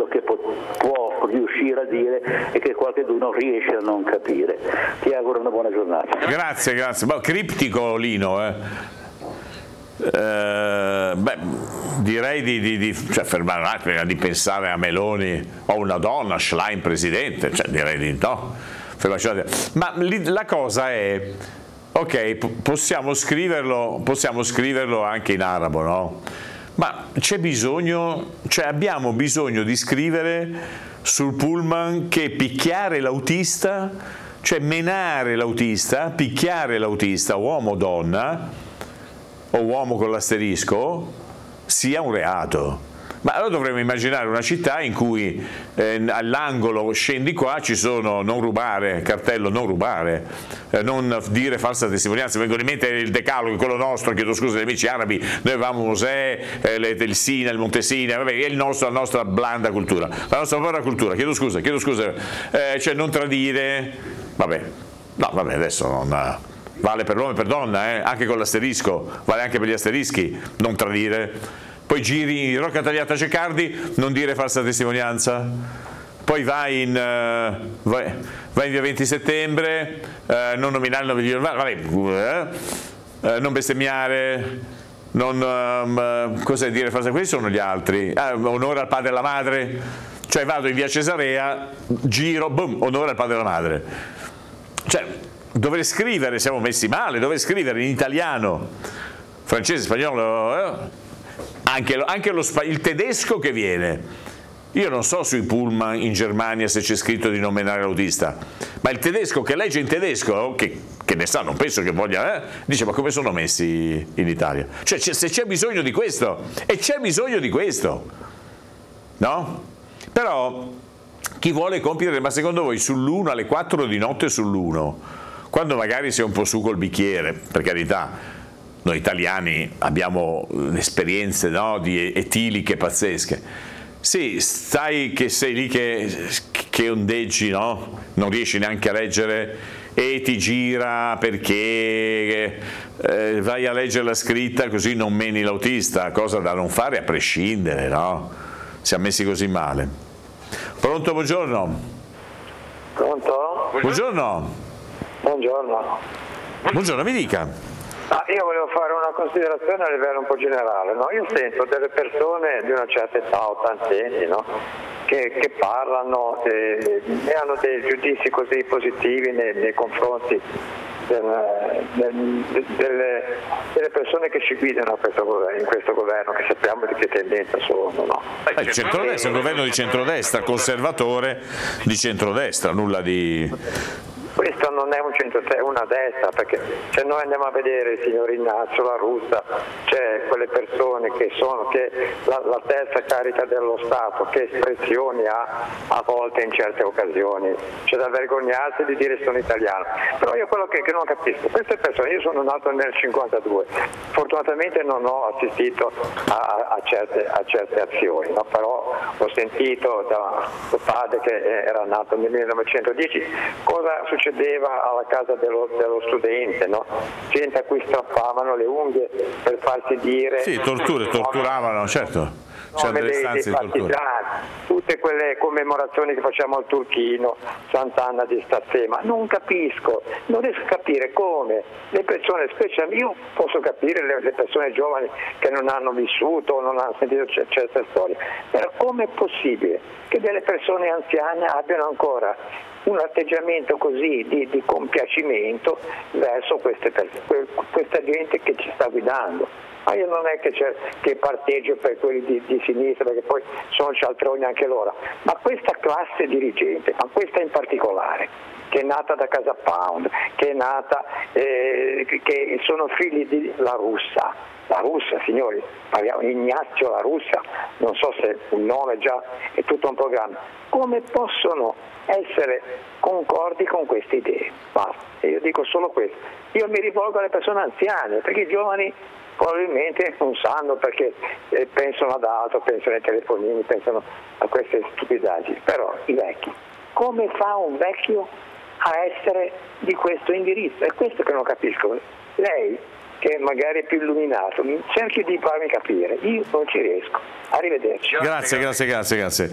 quello che può riuscire a dire e che qualcuno riesce a non capire. Ti auguro una buona giornata. Grazie. Criptico Lino, direi di fermare un attimo, di pensare a Meloni o una donna, Schlein presidente, direi di no. Ma la cosa è, ok, possiamo scriverlo anche in arabo, no? Ma c'è bisogno, abbiamo bisogno di scrivere sul pullman che picchiare l'autista, menare l'autista, picchiare l'autista, uomo o donna, o uomo con l'asterisco, sia un reato. Ma allora dovremmo immaginare una città in cui all'angolo scendi qua ci sono non rubare, cartello non rubare, non dire falsa testimonianza. Vengono in mente il decalogo, quello nostro, chiedo scusa agli amici arabi, noi avevamo Mosè, il Sina, il Monte Sina, vabbè, è la nostra blanda cultura, la nostra povera cultura, chiedo scusa, non tradire, vabbè, adesso non... Vale per l'uomo e per donna, anche con l'asterisco, vale anche per gli asterischi, non tradire. Poi giri in Rocca Tagliata Cecardi, non dire falsa testimonianza. Poi vai in via 20 settembre, non nominare il nome non bestemmiare, cos'è dire falsa? Questi sono gli altri. Onore al padre e alla madre. Vado in via Cesarea, giro, boom, onore al padre e alla madre. Dovrei scrivere, siamo messi male, dovrei scrivere in italiano, francese, spagnolo, anche il tedesco che viene. Io non so sui pullman in Germania se c'è scritto di non menare l'autista, ma il tedesco che legge in tedesco, che ne sa, non penso che voglia, dice: ma come sono messi in Italia? Se c'è bisogno di questo, e c'è bisogno di questo, no? Però chi vuole compiere, ma secondo voi sull'1 alle 4 di notte sull'1, quando magari si è un po' su col bicchiere, per carità, noi italiani abbiamo esperienze, no, di etiliche pazzesche. Sì, stai che sei lì che ondeggi, no? Non riesci neanche a leggere e ti gira perché vai a leggere la scritta così non meni l'autista, cosa da non fare a prescindere, no? Siamo messi così male. Pronto, buongiorno. Pronto? Buongiorno. Buongiorno, mi dica. Io volevo fare una considerazione a livello un po' generale, no? Io sento delle persone di una certa età, ottantenni, no? che parlano e hanno dei giudizi così positivi nei confronti delle persone che ci guidano in questo governo, che sappiamo di che tendenza sono, no? Il centrodestra è un governo di centrodestra, conservatore di centrodestra, nulla di... Questo non è un centro, è una destra, perché se noi andiamo a vedere il signor Ignazio La Russa, c'è quelle persone che la terza carica dello Stato, che espressioni ha a volte in certe occasioni, c'è da vergognarsi di dire sono italiano. Però io quello che non capisco, queste persone, io sono nato nel 52, fortunatamente non ho assistito a certe azioni, no? Però ho sentito da mio padre che era nato nel 1910 cosa succedeva alla casa dello studente, no? Gente a cui strappavano le unghie per farsi dire... Sì, torturavano, certo. Dei partigiani, tutte quelle commemorazioni che facciamo al Turchino, Sant'Anna di Stazzema, non riesco a capire come le persone, specialmente io posso capire le persone giovani che non hanno vissuto, non hanno sentito certe storie, però com'è possibile che delle persone anziane abbiano ancora un atteggiamento così di compiacimento verso questa gente che ci sta guidando? Ma io non è che parteggio per quelli di sinistra, perché poi sono cialtroni anche loro, ma questa classe dirigente, ma questa in particolare, che è nata da Casa Pound, che è nata, che sono figli di La Russa, signori, parliamo Ignazio La Russa, non so se un nome già è tutto un programma, come possono essere concordi con queste idee? Basta, io dico solo questo. Io mi rivolgo alle persone anziane, perché i giovani probabilmente non sanno, perché pensano ad altro, pensano ai telefonini, pensano a queste stupidaggini, però i vecchi, come fa un vecchio a essere di questo indirizzo? È questo che non capisco. Lei, che magari è più illuminato, cerchi di farmi capire, io non ci riesco. Arrivederci. Grazie.